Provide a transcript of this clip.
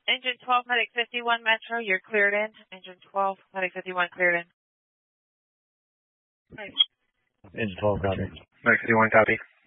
Engine 12, Medic 51, Metro, you're cleared in. Engine 12, Medic 51, cleared in. Engine 12, copy. Medic 51, copy.